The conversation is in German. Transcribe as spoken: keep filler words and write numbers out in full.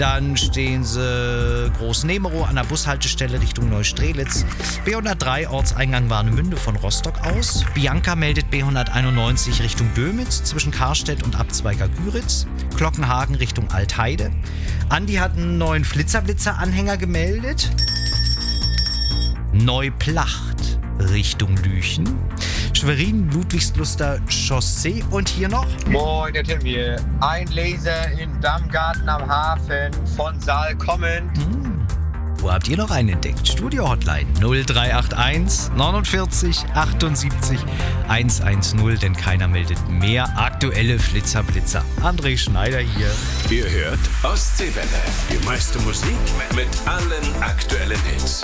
Dann stehen sie Groß-Nemerow an der Bushaltestelle Richtung Neustrelitz. B hundertdrei Ortseingang Warnemünde von Rostock aus. Bianca meldet B hunderteinundneunzig Richtung Dömitz zwischen Karstedt und Abzweiger Güritz. Glockenhagen Richtung Altheide. Andi hat einen neuen Flitzerblitzer-Anhänger gemeldet. Neuplacht Richtung Lüchen. Schwerin, Ludwigsluster Chaussee und hier noch. Moin, der Tim hier. Ein Laser in Dammgarten am Hafen von Saal kommend. Hm. Wo habt ihr noch einen entdeckt? Studio-Hotline null drei acht eins neunundvierzig achtundsiebzig hundertzehn, denn keiner meldet mehr aktuelle Flitzerblitzer. André Schneider hier. Ihr hört Ostseewelle. Die meiste Musik mit allen aktuellen Hits.